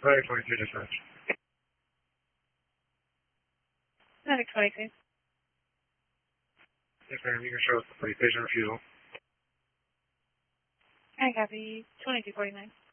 Medic 22 dispatch. Medic 22. Yes, ma'am. You can show us the patient refusal. I copy. 2249.